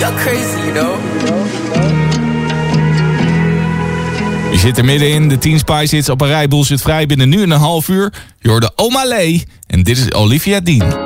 You're crazy, you know. Je zit er middenin, de 10 Spice Hits op een rij, bullshit vrij binnen nu en een half uur. Je hoorde Oma Lee en dit is Olivia Dean.